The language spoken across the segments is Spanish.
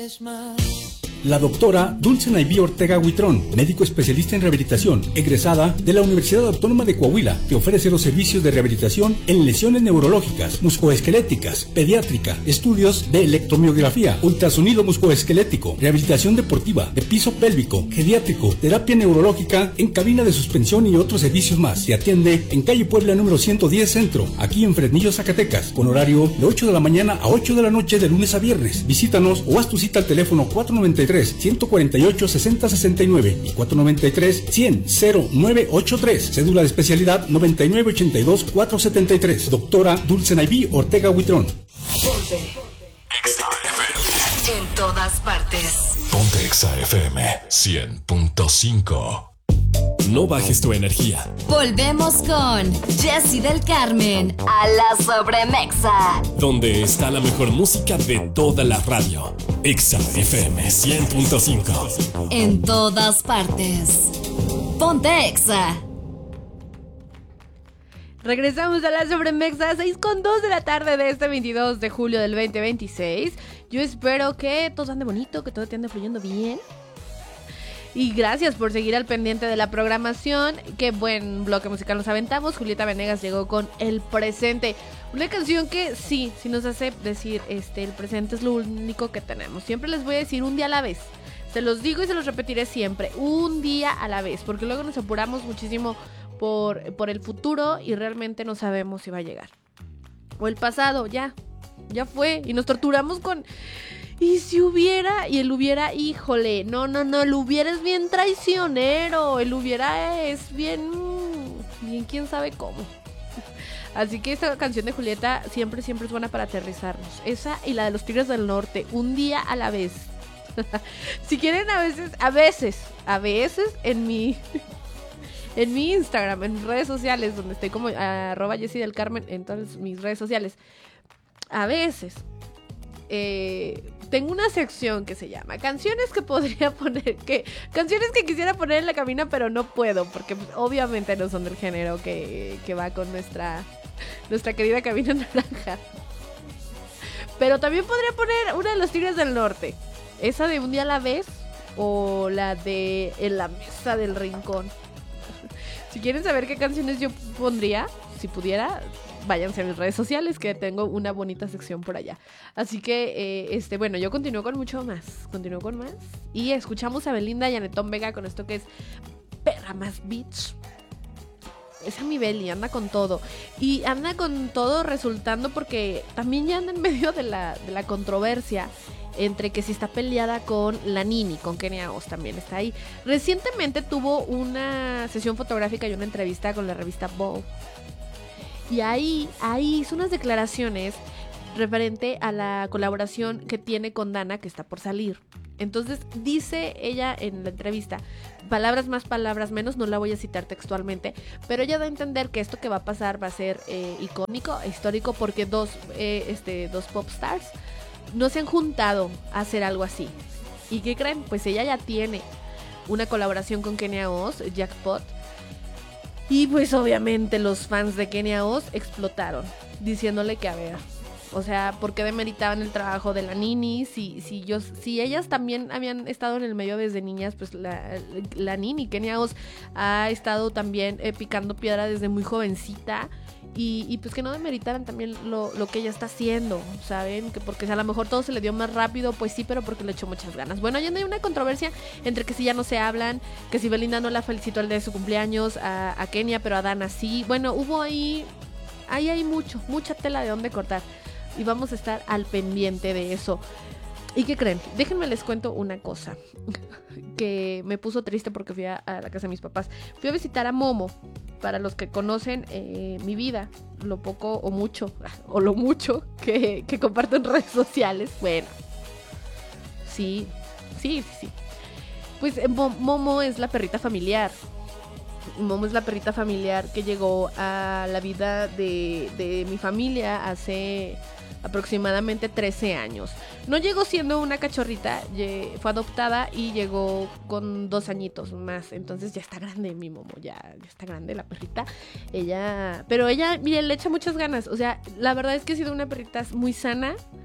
La doctora Dulce Naiví Ortega Huitrón, médico especialista en rehabilitación, egresada de la Universidad Autónoma de Coahuila, te ofrece los servicios de rehabilitación en lesiones neurológicas, musculoesqueléticas, pediátrica, estudios de electromiografía, ultrasonido musculoesquelético, rehabilitación deportiva, de piso pélvico, geriátrico, terapia neurológica en cabina de suspensión y otros servicios más. Se atiende en calle Puebla número 110 Centro, aquí en Fresnillo, Zacatecas, con horario de 8 de la mañana a 8 de la noche de lunes a viernes. Visítanos o haz tu cita al teléfono 493-148-6069 y 493-100-0983. Cédula de especialidad 9982-473. Doctora Dulce Naiví Ortega Huitrón. Ponte Exa FM. En todas partes. Ponte Exa FM 100.5. No bajes tu energía. Volvemos con Jessy del Carmen a la Sobremexa, donde está la mejor música de toda la radio. Exa FM 100.5. En todas partes. Ponte Exa. Regresamos a la Sobremexa, 6:02 de la tarde de este 22 de julio del 2026. Yo espero que todo ande bonito, que todo te ande fluyendo bien. Y gracias por seguir al pendiente de la programación. Qué buen bloque musical nos aventamos. Julieta Venegas llegó con El Presente. Una canción que sí nos hace decir, el presente es lo único que tenemos. Siempre les voy a decir un día a la vez. Se los digo y se los repetiré siempre. Un día a la vez. Porque luego nos apuramos muchísimo por el futuro y realmente no sabemos si va a llegar. O el pasado, ya fue. Y nos torturamos con... Y si hubiera, y el hubiera, híjole, no, el hubiera es bien traicionero, el hubiera es bien quién sabe cómo. Así que esta canción de Julieta siempre es buena para aterrizarnos. Esa y la de los Tigres del Norte, un día a la vez. Si quieren a veces en mi Instagram, en mis redes sociales, donde estoy como @Jessy del Carmen en todas mis redes sociales, a veces... tengo una sección que se llama canciones que quisiera poner en la cabina pero no puedo porque pues, obviamente no son del género que va con nuestra querida cabina naranja, pero también podría poner una de los Tigres del Norte, esa de Un día a la vez o la de En la mesa del rincón. Si quieren saber qué canciones yo pondría, si pudiera, váyanse a mis redes sociales, que tengo una bonita sección por allá. Así que, bueno, yo continúo con más. Y escuchamos a Belinda y a Netón Vega con esto que es Perra Más Bitch. Esa mi Beli anda con todo. Y anda con todo resultando porque también ya anda en medio de la controversia entre que si está peleada con la Nini, con Kenia Oz también está ahí. Recientemente tuvo una sesión fotográfica y una entrevista con la revista Vogue. Y ahí hizo unas declaraciones referente a la colaboración que tiene con Dana, que está por salir. Entonces dice ella en la entrevista, palabras más, palabras menos, no la voy a citar textualmente, pero ella da a entender que esto que va a pasar va a ser icónico, histórico, porque dos pop stars no se han juntado a hacer algo así. ¿Y qué creen? Pues ella ya tiene una colaboración con Kenia Oz, Jackpot. Y pues obviamente los fans de Kenia Oz explotaron, diciéndole que a ver, o sea, ¿por qué demeritaban el trabajo de la Nini? Si ellas también habían estado en el medio desde niñas, pues la Nini, Kenia Oz, ha estado también picando piedra desde muy jovencita. Y pues que no demeritaran también lo que ella está haciendo, ¿saben? Que porque a lo mejor todo se le dio más rápido, pues sí, pero porque le echó muchas ganas. Bueno, ya hay una controversia entre que si ya no se hablan, que si Belinda no la felicitó el día de su cumpleaños a Kenia, pero a Dana sí. Bueno, hubo ahí hay mucha tela de dónde cortar y vamos a estar al pendiente de eso. ¿Y qué creen? Déjenme les cuento una cosa que me puso triste porque fui a la casa de mis papás. Fui a visitar a Momo. Para los que conocen mi vida, lo poco o mucho, o lo mucho que comparto en redes sociales. Bueno, sí. Pues Momo es la perrita familiar. Momo es la perrita familiar que llegó a la vida de mi familia hace aproximadamente 13 años. No llegó siendo una cachorrita, fue adoptada y llegó con 2 añitos más. Entonces ya está grande mi Momo, ya está grande la perrita. Pero ella, miren, le echa muchas ganas. O sea, la verdad es que ha sido una perrita muy sana,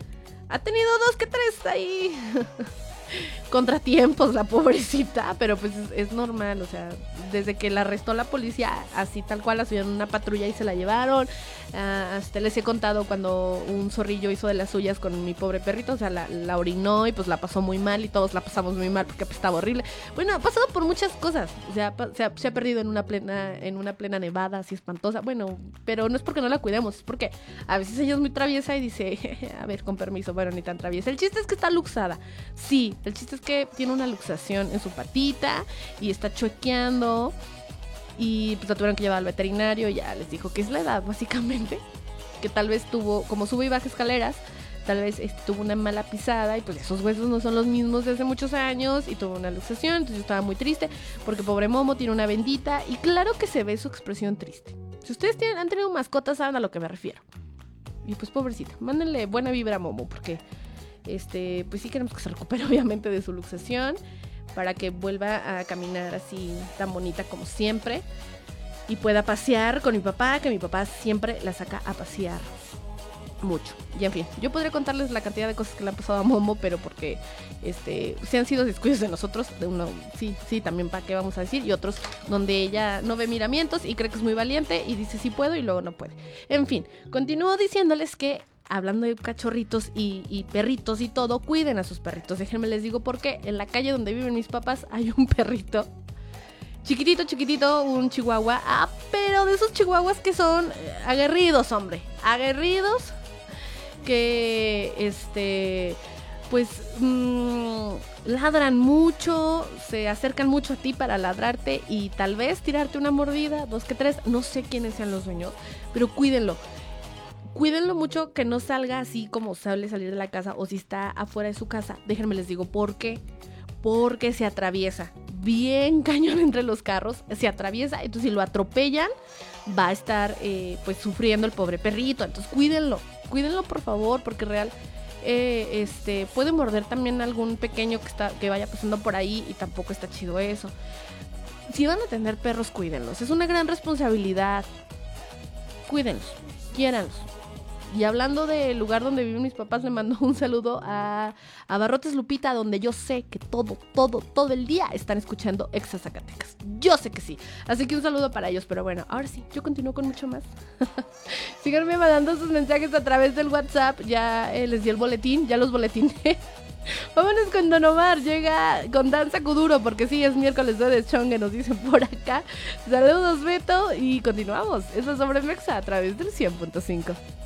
ha tenido 2 que 3 ahí contratiempos la pobrecita, pero pues es normal, o sea, desde que la arrestó la policía, así tal cual, la subieron en una patrulla y se la llevaron. Hasta les he contado cuando un zorrillo hizo de las suyas con mi pobre perrito, o sea, la orinó y pues la pasó muy mal y todos la pasamos muy mal porque pues, estaba horrible. Bueno, ha pasado por muchas cosas, o sea, se ha perdido en una plena nevada así espantosa, bueno, pero no es porque no la cuidemos, es porque a veces ella es muy traviesa y dice, a ver, con permiso, bueno, ni tan traviesa. El chiste es que está luxada, sí, el chiste es que tiene una luxación en su patita y está chuequeando. Y pues la tuvieron que llevar al veterinario. Ya les dijo que es la edad, básicamente. Que tal vez tuvo, como sube y baja escaleras, tal vez tuvo una mala pisada. Y pues esos huesos no son los mismos de hace muchos años. Y tuvo una luxación. Entonces yo estaba muy triste. Porque pobre Momo tiene una bendita. Y claro que se ve su expresión triste. Si ustedes han tenido mascotas, saben a lo que me refiero. Y pues pobrecita, mándenle buena vibra a Momo. Porque pues sí queremos que se recupere obviamente de su luxación, para que vuelva a caminar así tan bonita como siempre y pueda pasear con mi papá, que mi papá siempre la saca a pasear mucho. Y en fin, yo podría contarles la cantidad de cosas que le han pasado a Momo, pero porque sí han sido descuidos de nosotros, de uno, sí, también para qué vamos a decir, y otros donde ella no ve miramientos y cree que es muy valiente y dice sí puedo y luego no puede. En fin, continúo diciéndoles que hablando de cachorritos y perritos y todo, cuiden a sus perritos. Déjenme les digo por qué. En la calle donde viven mis papás hay un perrito chiquitito, un chihuahua. Pero de esos chihuahuas que son aguerridos, hombre. Aguerridos. Que, pues, ladran mucho, se acercan mucho a ti para ladrarte y tal vez tirarte una mordida, 2 que 3. No sé quiénes sean los dueños, pero cuídenlo. Cuídenlo mucho, que no salga así como sale salir de la casa o si está afuera de su casa. Déjenme les digo por qué. Porque se atraviesa bien cañón entre los carros. Se atraviesa, entonces si lo atropellan va a estar pues sufriendo el pobre perrito. Entonces cuídenlo por favor, porque real puede morder también algún pequeño que vaya pasando por ahí y tampoco está chido eso. Si van a tener perros, cuídenlos. Es una gran responsabilidad. Cuídenlos, quiéranlos. Y hablando del lugar donde viven mis papás, le mando un saludo a Barrotes Lupita, donde yo sé que todo el día están escuchando Exa Zacatecas. Yo sé que sí. Así que un saludo para ellos. Pero bueno, ahora sí, yo continúo con mucho más. Síganme mandando sus mensajes a través del WhatsApp. Ya les di el boletín, ya los boletiné. Vámonos con Don Omar, llega con Danza Kuduro, porque sí, es miércoles de deschongue, nos dicen por acá. Saludos, Beto, y continuamos. Eso es sobre Mexa a través del 100.5.